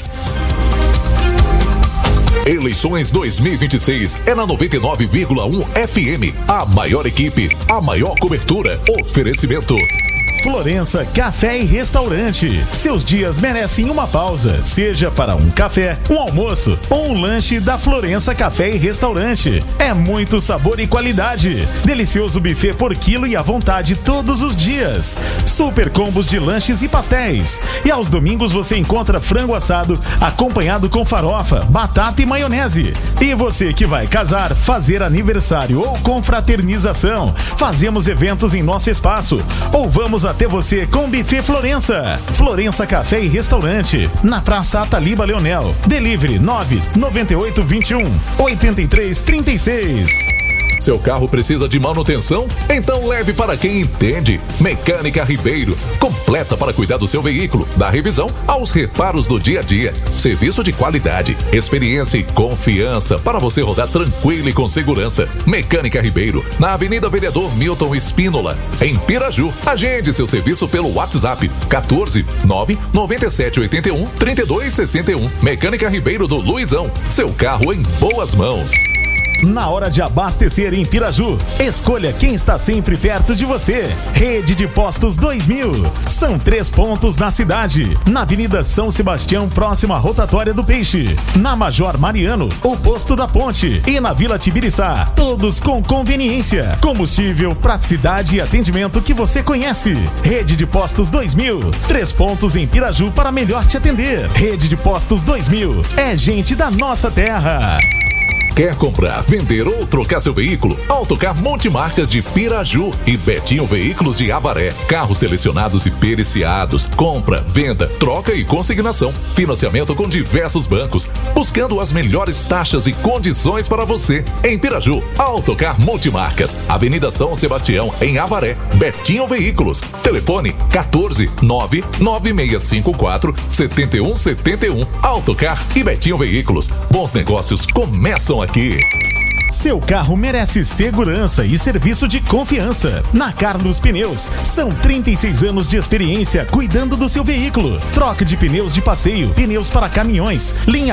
Eleições dois mil e vinte e seis é na noventa e nove vírgula um F M. A maior equipe, a maior cobertura. Oferecimento Florença Café e Restaurante. Seus dias merecem uma pausa, seja para um café, um almoço ou um lanche da Florença Café e Restaurante. É muito sabor e qualidade. Delicioso buffet por quilo e à vontade todos os dias. Super combos de lanches e pastéis. E aos domingos você encontra frango assado acompanhado com farofa, batata e maionese. E você que vai casar, fazer aniversário ou confraternização, fazemos eventos em nosso espaço ou vamos até você com Buffet Florença. Florença Café e Restaurante, na Praça Ataliba Leonel. Delivery nove nove oito dois um oito três três seis. Seu carro precisa de manutenção? Então leve para quem entende. Mecânica Ribeiro, completa para cuidar do seu veículo, da revisão aos reparos do dia a dia. Serviço de qualidade, experiência e confiança para você rodar tranquilo e com segurança. Mecânica Ribeiro, na Avenida Vereador Milton Espínola, em Piraju. Agende seu serviço pelo WhatsApp quatorze nove nove sete oito um três dois seis um. Mecânica Ribeiro do Luizão, seu carro em boas mãos. Na hora de abastecer em Piraju, escolha quem está sempre perto de você. Rede de Postos dois mil. São três pontos na cidade. Na Avenida São Sebastião, próxima à Rotatória do Peixe. Na Major Mariano, o Posto da Ponte. E na Vila Tibiriçá, todos com conveniência, combustível, praticidade e atendimento que você conhece. Rede de Postos dois mil. Três pontos em Piraju para melhor te atender. Rede de Postos dois mil. É gente da nossa terra. Quer comprar, vender ou trocar seu veículo? Autocar Multimarcas de Piraju e Betinho Veículos de Avaré. Carros selecionados e periciados. Compra, venda, troca e consignação. Financiamento com diversos bancos. Buscando as melhores taxas e condições para você. Em Piraju, Autocar Multimarcas. Avenida São Sebastião, em Avaré. Betinho Veículos. Telefone quatorze nove nove seis cinco quatro sete um sete um. Autocar e Betinho Veículos. Bons negócios começam aqui. Aqui. Seu carro merece segurança e serviço de confiança. Na Carlos Pneus, são trinta e seis anos de experiência cuidando do seu veículo. Troca de pneus de passeio, pneus para caminhões, linha